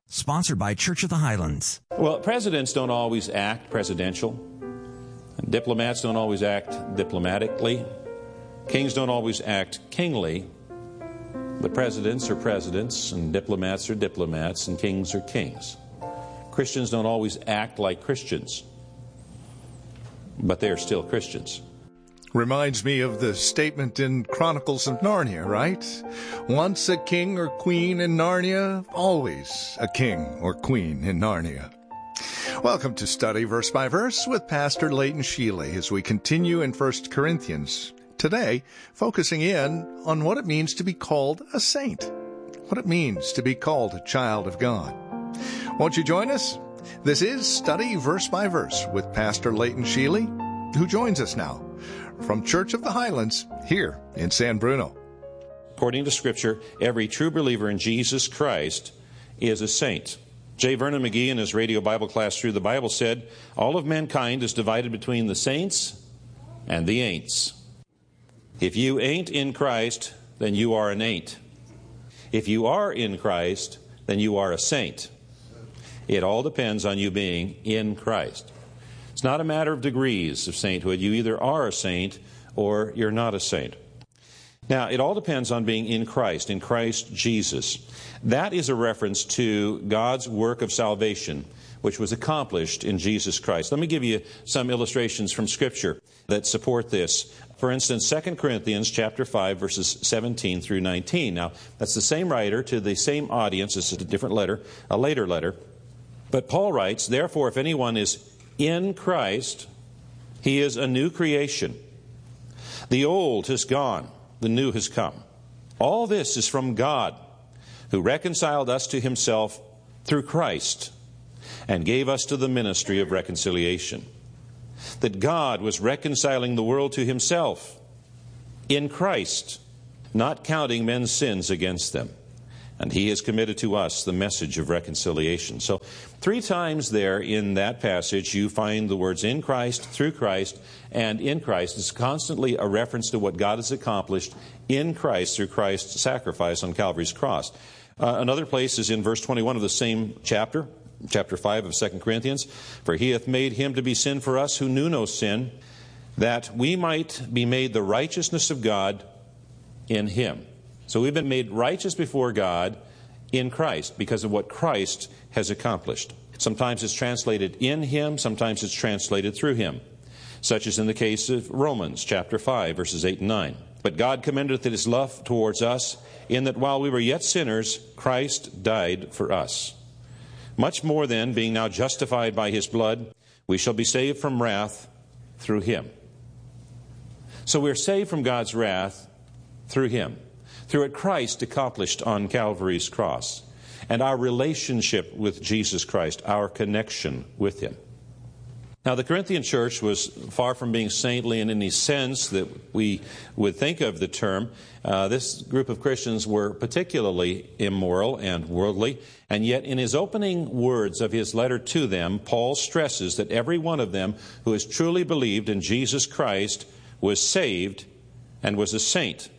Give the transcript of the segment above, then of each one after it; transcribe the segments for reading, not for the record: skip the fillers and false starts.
Sponsored by Church of the Highlands. Well, presidents don't always act presidential. Diplomats don't always act diplomatically. Kings don't always act kingly. But presidents are presidents, and diplomats are diplomats, and kings are kings. Christians don't always act like Christians, but they're still Christians. Reminds me of the statement in Chronicles of Narnia, right? Once a king or queen in Narnia, always a king or queen in Narnia. Welcome to Study Verse by Verse with Pastor Leighton Sheely as we continue in 1 Corinthians. Today, focusing in on what it means to be called a saint, what it means to be called a child of God. Won't you join us? This is Study Verse by Verse with Pastor Leighton Sheely, who joins us now from Church of the Highlands here in San Bruno. According to Scripture, every true believer in Jesus Christ is a saint. J. Vernon McGee in his radio Bible class Through the Bible said, all of mankind is divided between the saints and the ain'ts. If you ain't in Christ, then you are an ain't. If you are in Christ, then you are a saint. It all depends on you being in Christ. It's not a matter of degrees of sainthood. You either are a saint or you're not a saint. Now, it all depends on being in Christ Jesus. That is a reference to God's work of salvation, which was accomplished in Jesus Christ. Let me give you some illustrations from Scripture that support this. For instance, 2 Corinthians chapter 5, verses 17 through 19. Now, that's the same writer to the same audience. This is a different letter, a later letter. But Paul writes, therefore, if anyone is in Christ, he is a new creation. The old has gone, the new has come. All this is from God, who reconciled us to himself through Christ and gave us to the ministry of reconciliation. That God was reconciling the world to himself in Christ, not counting men's sins against them. And he has committed to us the message of reconciliation. So 3 times there in that passage you find the words in Christ, through Christ, and in Christ. It's constantly a reference to what God has accomplished in Christ through Christ's sacrifice on Calvary's cross. Another place is in verse 21 of the same chapter 5 of 2 Corinthians. For he hath made him to be sin for us who knew no sin, that we might be made the righteousness of God in him. So we've been made righteous before God in Christ because of what Christ has accomplished. Sometimes it's translated in him, sometimes it's translated through him, such as in the case of Romans chapter 5, verses 8 and 9. But God commendeth his love towards us, in that while we were yet sinners, Christ died for us. Much more then, being now justified by his blood, we shall be saved from wrath through him. So we're saved from God's wrath through him, through what Christ accomplished on Calvary's cross, and our relationship with Jesus Christ, our connection with him. Now, the Corinthian church was far from being saintly in any sense that we would think of the term. This group of Christians were particularly immoral and worldly, and yet in his opening words of his letter to them, Paul stresses that every one of them who has truly believed in Jesus Christ was saved and was a saint.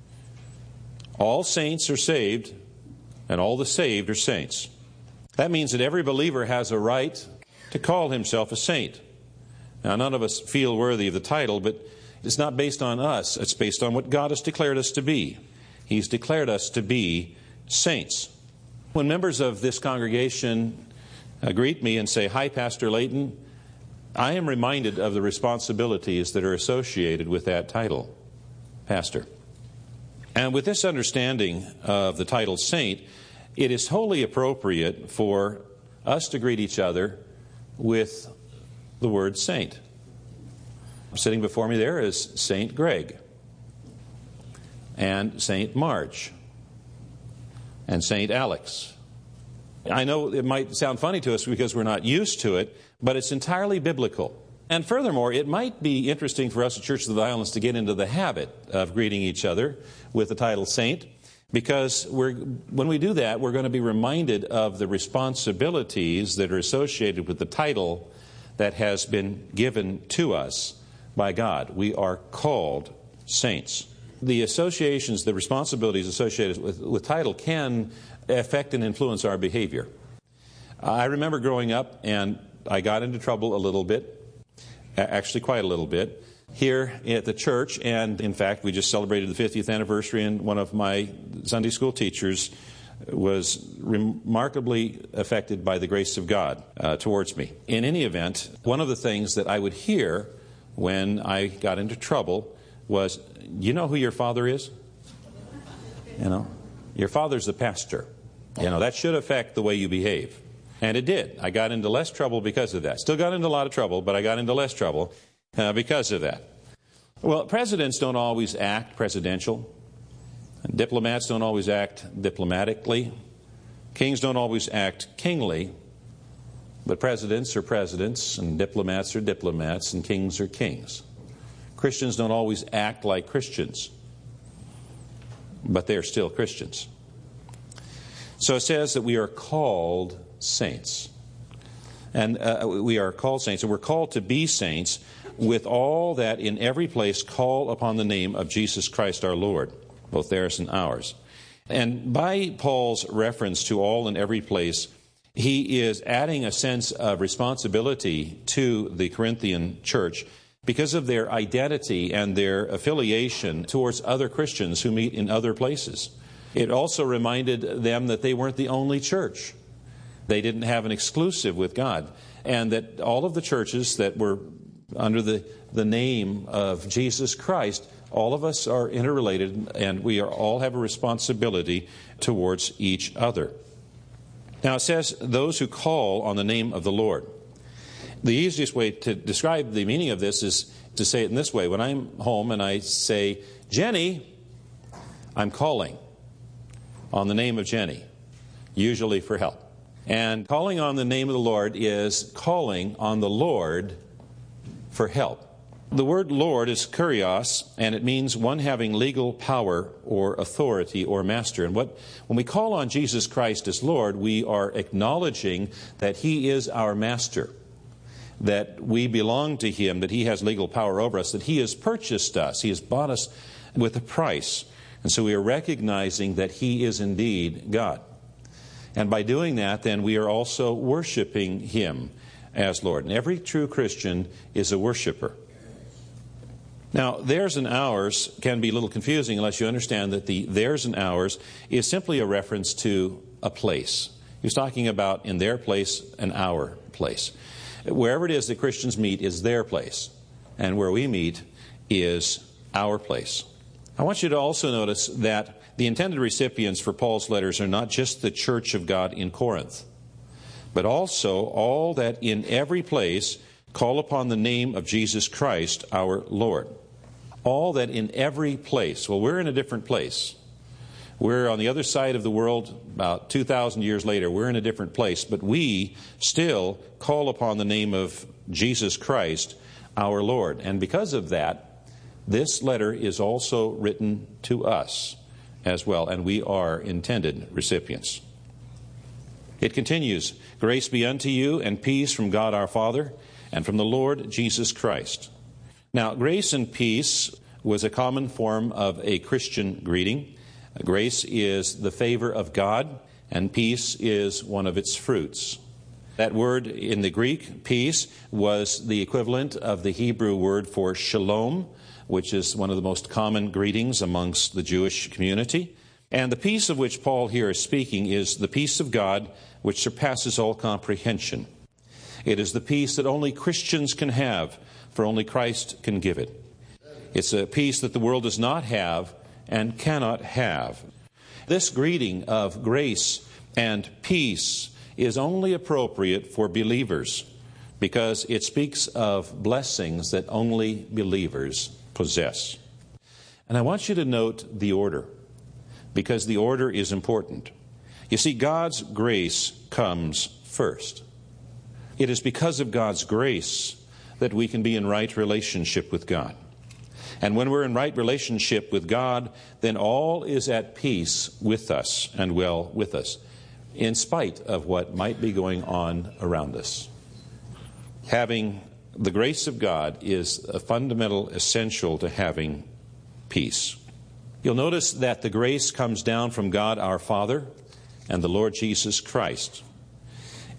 All saints are saved, and all the saved are saints. That means that every believer has a right to call himself a saint. Now, none of us feel worthy of the title, but it's not based on us. It's based on what God has declared us to be. He's declared us to be saints. When members of this congregation greet me and say, "Hi, Pastor Leighton," I am reminded of the responsibilities that are associated with that title, pastor. And with this understanding of the title saint, it is wholly appropriate for us to greet each other with the word saint. Sitting before me there is Saint Greg and Saint Marge and Saint Alex. I know it might sound funny to us because we're not used to it, but it's entirely biblical. And furthermore, it might be interesting for us at Church of the Highlands to get into the habit of greeting each other with the title saint, because when we do that, we're going to be reminded of the responsibilities that are associated with the title that has been given to us by God. We are called saints. The associations, the responsibilities associated with title can affect and influence our behavior. I remember growing up, and I got into trouble a little bit, actually quite a little bit, here at the church. And in fact, we just celebrated the 50th anniversary, and one of my Sunday school teachers was remarkably affected by the grace of God towards me. In any event, one of the things that I would hear when I got into trouble was, you know who your father is? You know, your father's the pastor. You know, that should affect the way you behave. And it did. I got into less trouble because of that. Still got into a lot of trouble, but I got into less trouble because of that. Well, presidents don't always act presidential. Diplomats don't always act diplomatically. Kings don't always act kingly. But presidents are presidents, and diplomats are diplomats, and kings are kings. Christians don't always act like Christians, but they're still Christians. So it says that we are called saints. And we are called saints, and we're called to be saints with all that in every place call upon the name of Jesus Christ our Lord, both theirs and ours. And by Paul's reference to all in every place, he is adding a sense of responsibility to the Corinthian church because of their identity and their affiliation towards other Christians who meet in other places. It also reminded them that they weren't the only church. They didn't have an exclusive with God. And that all of the churches that were under the name of Jesus Christ, all of us are interrelated, and we all have a responsibility towards each other. Now it says, those who call on the name of the Lord. The easiest way to describe the meaning of this is to say it in this way. When I'm home and I say, Jenny, I'm calling on the name of Jenny, usually for help. And calling on the name of the Lord is calling on the Lord for help. The word Lord is kurios, and it means one having legal power or authority or master. And when we call on Jesus Christ as Lord, we are acknowledging that He is our master, that we belong to Him, that He has legal power over us, that He has purchased us, He has bought us with a price. And so we are recognizing that He is indeed God. And by doing that, then we are also worshiping Him as Lord. And every true Christian is a worshiper. Now, theirs and ours can be a little confusing unless you understand that the theirs and ours is simply a reference to a place. He's talking about in their place and our place. Wherever it is that Christians meet is their place, and where we meet is our place. I want you to also notice that the intended recipients for Paul's letters are not just the church of God in Corinth, but also all that in every place call upon the name of Jesus Christ our Lord. All that in every place. Well, we're in a different place. We're on the other side of the world about 2,000 years later. We're in a different place, but we still call upon the name of Jesus Christ our Lord. And because of that, this letter is also written to us as well, and we are intended recipients. It continues, grace be unto you and peace from God our Father and from the Lord Jesus Christ. Now, grace and peace was a common form of a Christian greeting. Grace is the favor of God, and peace is one of its fruits. That word in the Greek, peace, was the equivalent of the Hebrew word for shalom, which is one of the most common greetings amongst the Jewish community. And the peace of which Paul here is speaking is the peace of God which surpasses all comprehension. It is the peace that only Christians can have, for only Christ can give it. It's a peace that the world does not have and cannot have. This greeting of grace and peace is only appropriate for believers because it speaks of blessings that only believers possess. And I want you to note the order, because the order is important. You see, God's grace comes first. It is because of God's grace that we can be in right relationship with God. And when we're in right relationship with God, then all is at peace with us and well with us, in spite of what might be going on around us. Having the grace of God is a fundamental essential to having peace. You'll notice that the grace comes down from God our Father and the Lord Jesus Christ.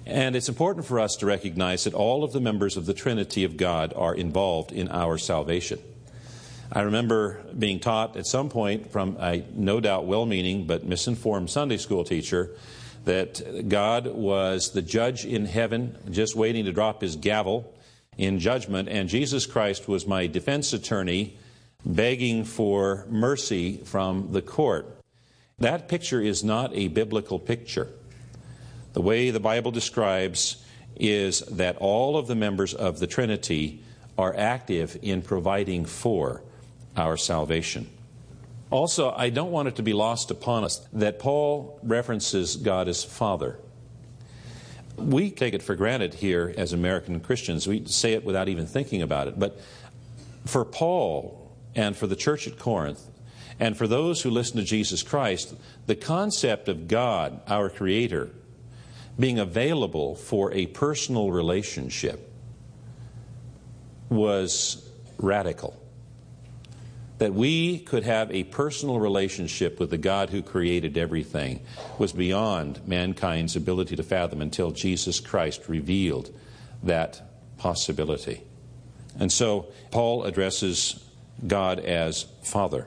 And it's important for us to recognize that all of the members of the Trinity of God are involved in our salvation. I remember being taught at some point from a no doubt well-meaning but misinformed Sunday school teacher that God was the judge in heaven just waiting to drop his gavel in judgment, and Jesus Christ was my defense attorney begging for mercy from the court. That picture is not a biblical picture. The way the Bible describes is that all of the members of the Trinity are active in providing for our salvation. Also, I don't want it to be lost upon us that Paul references God as Father. We take it for granted here as American Christians. We say it without even thinking about it. But for Paul and for the church at Corinth and for those who listen to Jesus Christ, the concept of God, our Creator, being available for a personal relationship was radical. That we could have a personal relationship with the God who created everything was beyond mankind's ability to fathom until Jesus Christ revealed that possibility. And so Paul addresses God as Father.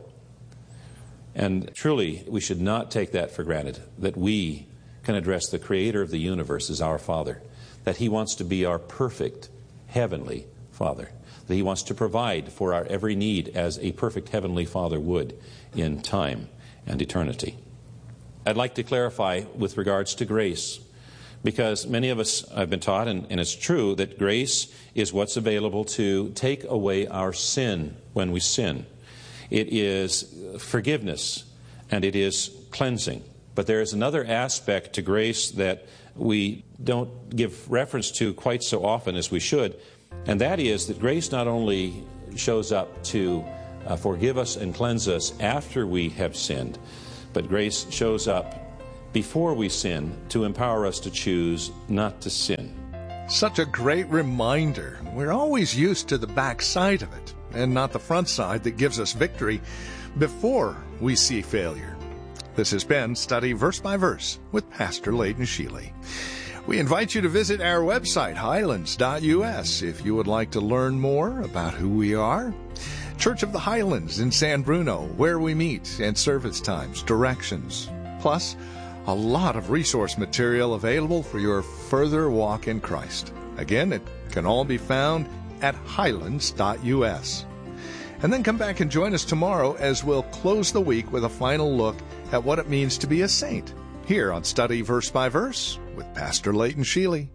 And truly, we should not take that for granted, that we can address the Creator of the universe as our Father, that He wants to be our perfect heavenly Father, that He wants to provide for our every need as a perfect heavenly Father would in time and eternity. I'd like to clarify with regards to grace, because many of us have been taught, and it's true, that grace is what's available to take away our sin when we sin. It is forgiveness, and it is cleansing. But there is another aspect to grace that we don't give reference to quite so often as we should, and that is that grace not only shows up to forgive us and cleanse us after we have sinned, but grace shows up before we sin to empower us to choose not to sin. Such a great reminder. We're always used to the back side of it, and not the front side that gives us victory before we see failure. This has been Study Verse by Verse with Pastor Leighton Sheely. We invite you to visit our website, highlands.us, if you would like to learn more about who we are. Church of the Highlands in San Bruno, where we meet, and service times, directions, plus a lot of resource material available for your further walk in Christ. Again, it can all be found at highlands.us. And then come back and join us tomorrow as we'll close the week with a final look at what it means to be a saint, here on Study Verse by Verse with Pastor Leighton Sheely.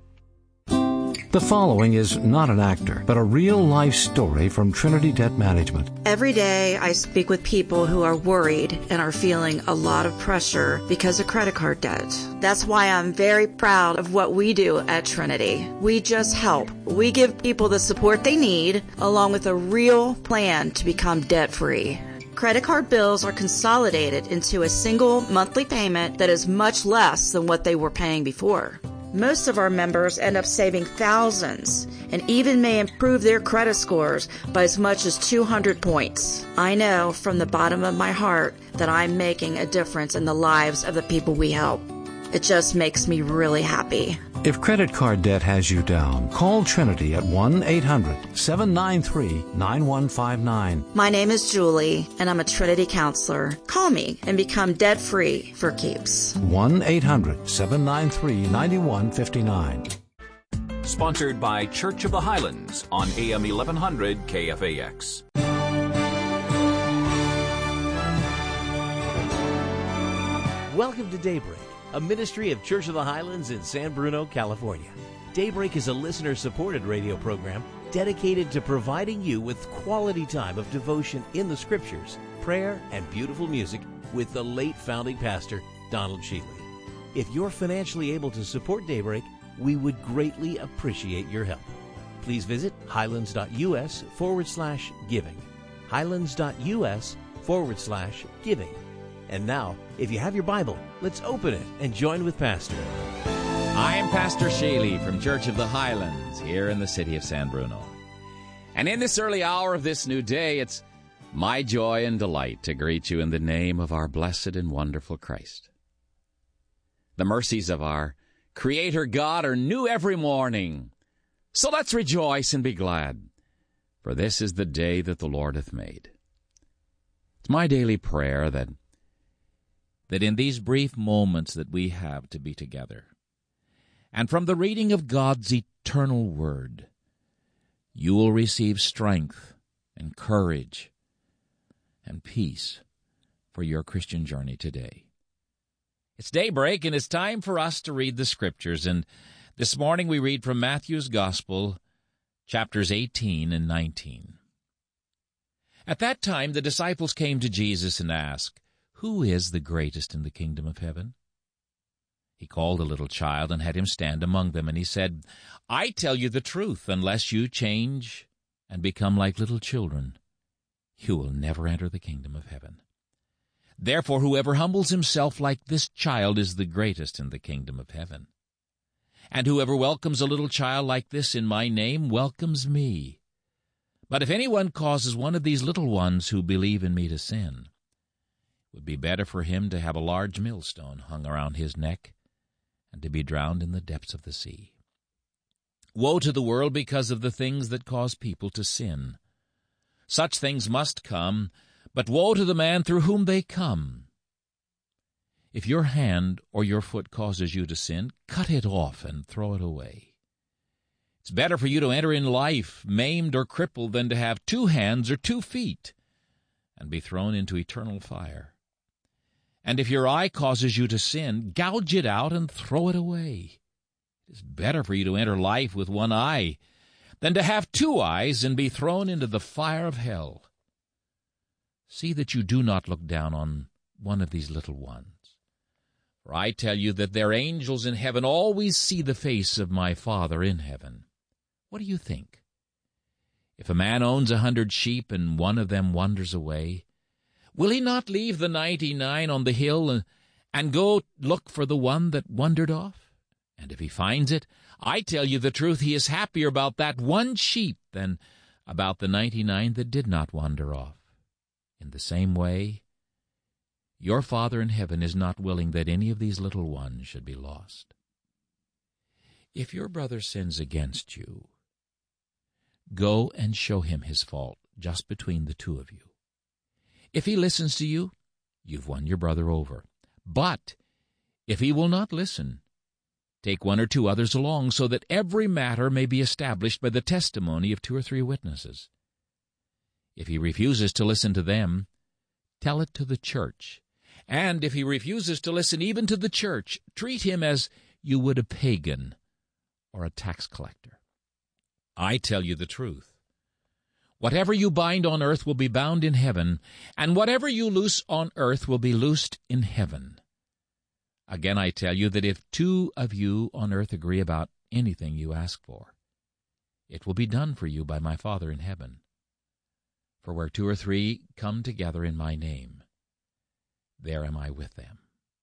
The following is not an actor, but a real-life story from Trinity Debt Management. Every day I speak with people who are worried and are feeling a lot of pressure because of credit card debt. That's why I'm very proud of what we do at Trinity. We just help. We give people the support they need, along with a real plan to become debt-free. Credit card bills are consolidated into a single monthly payment that is much less than what they were paying before. Most of our members end up saving thousands and even may improve their credit scores by as much as 200 points. I know from the bottom of my heart that I'm making a difference in the lives of the people we help. It just makes me really happy. If credit card debt has you down, call Trinity at 1-800-793-9159. My name is Julie, and I'm a Trinity counselor. Call me and become debt-free for keeps. 1-800-793-9159. Sponsored by Church of the Highlands on AM 1100 KFAX. Welcome to Daybreak, a ministry of Church of the Highlands in San Bruno, California. Daybreak is a listener-supported radio program dedicated to providing you with quality time of devotion in the Scriptures, prayer, and beautiful music with the late founding pastor, Donald Sheely. If you're financially able to support Daybreak, we would greatly appreciate your help. Please visit highlands.us/giving. highlands.us/giving. And now, if you have your Bible, let's open it and join with Pastor. I'm Pastor Sheely from Church of the Highlands here in the city of San Bruno. And in this early hour of this new day, it's my joy and delight to greet you in the name of our blessed and wonderful Christ. The mercies of our Creator God are new every morning. So let's rejoice and be glad, for this is the day that the Lord hath made. It's my daily prayer that in these brief moments that we have to be together, and from the reading of God's eternal Word, you will receive strength and courage and peace for your Christian journey today. It's daybreak, and it's time for us to read the Scriptures. And this morning we read from Matthew's Gospel, chapters 18 and 19. At that time the disciples came to Jesus and asked, "Who is the greatest in the kingdom of heaven?" He called a little child and had him stand among them, and he said, "I tell you the truth, unless you change and become like little children, you will never enter the kingdom of heaven. Therefore, whoever humbles himself like this child is the greatest in the kingdom of heaven. And whoever welcomes a little child like this in my name welcomes me. But if anyone causes one of these little ones who believe in me to sin, it would be better for him to have a large millstone hung around his neck and to be drowned in the depths of the sea. Woe to the world because of the things that cause people to sin. Such things must come, but woe to the man through whom they come. If your hand or your foot causes you to sin, cut it off and throw it away. It's better for you to enter in life maimed or crippled than to have 2 hands or 2 feet and be thrown into eternal fire. And if your eye causes you to sin, gouge it out and throw it away. It is better for you to enter life with 1 eye than to have 2 eyes and be thrown into the fire of hell. See that you do not look down on one of these little ones. For I tell you that their angels in heaven always see the face of my Father in heaven. What do you think? If a man owns 100 sheep and one of them wanders away, will he not leave the 99 on the hill and go look for the one that wandered off? And if he finds it, I tell you the truth, he is happier about that 1 sheep than about the 99 that did not wander off. In the same way, your Father in heaven is not willing that any of these little ones should be lost. If your brother sins against you, go and show him his fault just between the 2 of you. If he listens to you, you've won your brother over. But if he will not listen, take 1 or 2 others along, so that every matter may be established by the testimony of 2 or 3 witnesses. If he refuses to listen to them, tell it to the church. And if he refuses to listen even to the church, treat him as you would a pagan or a tax collector. I tell you the truth. Whatever you bind on earth will be bound in heaven, and whatever you loose on earth will be loosed in heaven. Again, I tell you that if 2 of you on earth agree about anything you ask for, it will be done for you by my Father in heaven. For where 2 or 3 come together in my name, there am I with them.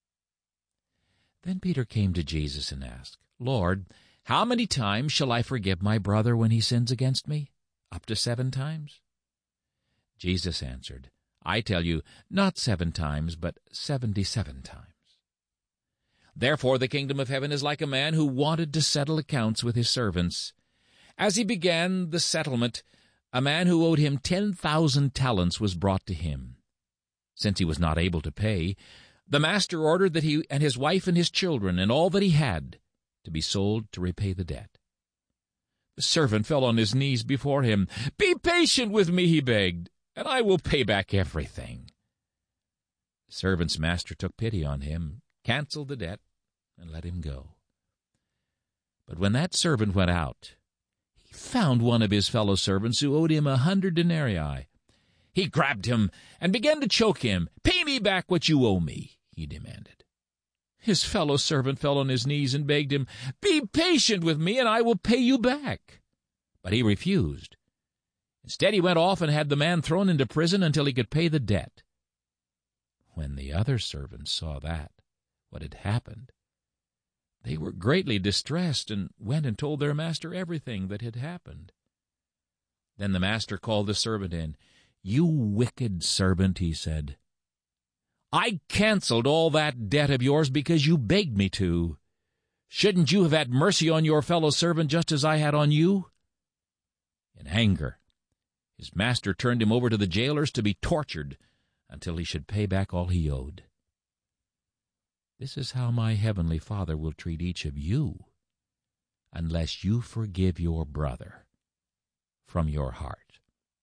Then Peter came to Jesus and asked, "Lord, how many times shall I forgive my brother when he sins against me? Up to 7 times? Jesus answered, I tell you, not 7 times, but 77 times. Therefore the kingdom of heaven is like a man who wanted to settle accounts with his servants. As he began the settlement, a man who owed him 10,000 talents was brought to him. Since he was not able to pay, the master ordered that he and his wife and his children and all that he had to be sold to repay the debt. The servant fell on his knees before him. "Be patient with me," he begged, "and I will pay back everything." The servant's master took pity on him, canceled the debt, and let him go. But when that servant went out, he found one of his fellow servants who owed him 100 denarii. He grabbed him and began to choke him. "Pay me back what you owe me," he demanded. His fellow servant fell on his knees and begged him, "Be patient with me, and I will pay you back." But he refused. Instead, he went off and had the man thrown into prison until he could pay the debt. When the other servants saw what had happened, they were greatly distressed and went and told their master everything that had happened. Then the master called the servant in. "You wicked servant," he said. "I canceled all that debt of yours because you begged me to. Shouldn't you have had mercy on your fellow servant just as I had on you?" In anger, his master turned him over to the jailers to be tortured until he should pay back all he owed. This is how my heavenly Father will treat each of you unless you forgive your brother from your heart.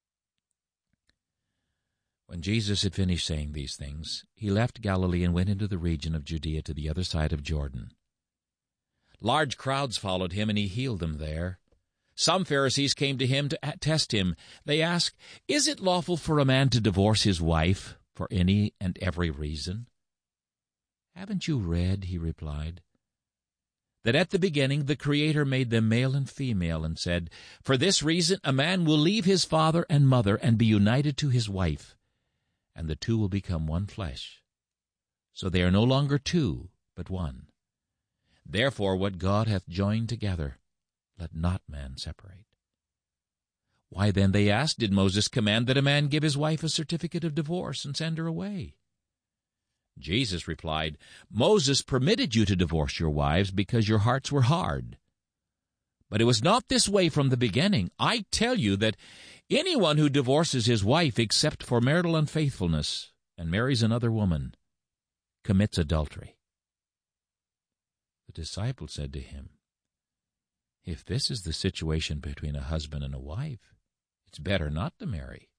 When Jesus had finished saying these things, he left Galilee and went into the region of Judea to the other side of Jordan. Large crowds followed him, and he healed them there. Some Pharisees came to him to test him. They asked, "Is it lawful for a man to divorce his wife for any and every reason?" "Haven't you read," he replied, "that at the beginning the Creator made them male and female, and said, 'For this reason a man will leave his father and mother and be united to his wife, and the two will become one flesh.' So they are no longer two, but one. Therefore what God hath joined together, let not man separate." "Why then," they asked, "did Moses command that a man give his wife a certificate of divorce and send her away?" Jesus replied, "Moses permitted you to divorce your wives because your hearts were hard. But it was not this way from the beginning. I tell you that anyone who divorces his wife except for marital unfaithfulness and marries another woman commits adultery." The disciples said to him, "If this is the situation between a husband and a wife, it's better not to marry."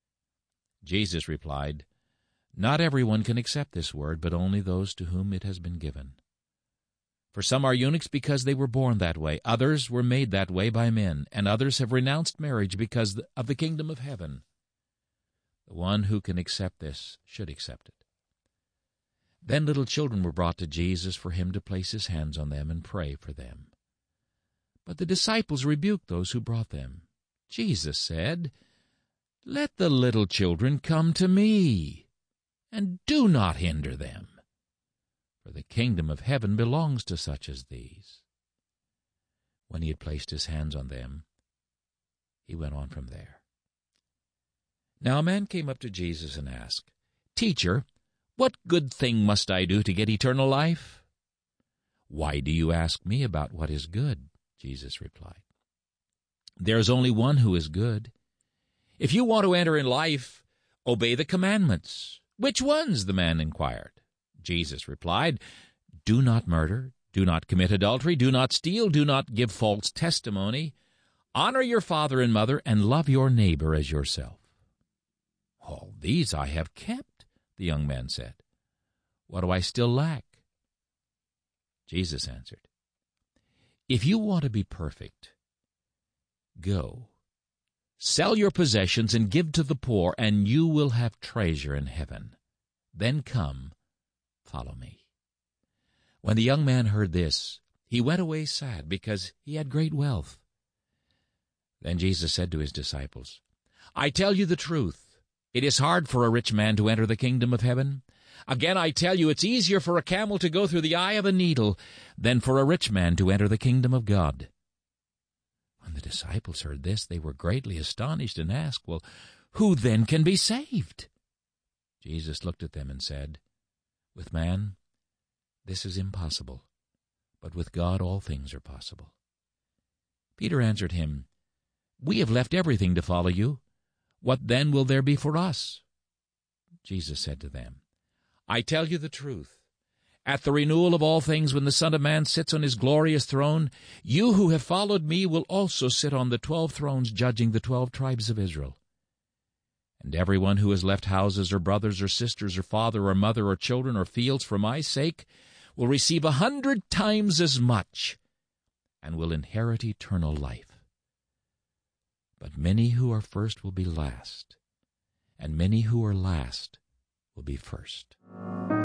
Jesus replied, "Not everyone can accept this word, but only those to whom it has been given. For some are eunuchs because they were born that way, others were made that way by men, and others have renounced marriage because of the kingdom of heaven. The one who can accept this should accept it." Then little children were brought to Jesus for him to place his hands on them and pray for them. But the disciples rebuked those who brought them. Jesus said, "Let the little children come to me, and do not hinder them, for the kingdom of heaven belongs to such as these." When he had placed his hands on them, he went on from there. Now a man came up to Jesus and asked, "Teacher, what good thing must I do to get eternal life?" "Why do you ask me about what is good?" Jesus replied. "There is only one who is good. If you want to enter in life, obey the commandments." "Which ones?" the man inquired. Jesus replied, "Do not murder, do not commit adultery, do not steal, do not give false testimony, honor your father and mother, and love your neighbor as yourself." "All these I have kept," the young man said. "What do I still lack?" Jesus answered, "If you want to be perfect, go, sell your possessions and give to the poor, and you will have treasure in heaven. Then come, follow me." When the young man heard this, he went away sad because he had great wealth. Then Jesus said to his disciples, "I tell you the truth, it is hard for a rich man to enter the kingdom of heaven. Again, I tell you, it's easier for a camel to go through the eye of a needle than for a rich man to enter the kingdom of God." When the disciples heard this, they were greatly astonished and asked, "Well, who then can be saved?" Jesus looked at them and said, "With man, this is impossible, but with God all things are possible." Peter answered him, "We have left everything to follow you. What then will there be for us?" Jesus said to them, "I tell you the truth. At the renewal of all things, when the Son of Man sits on his glorious throne, you who have followed me will also sit on the 12 thrones judging the 12 tribes of Israel. And everyone who has left houses or brothers or sisters or father or mother or children or fields for my sake will receive 100 times as much and will inherit eternal life. But many who are first will be last, and many who are last will be first."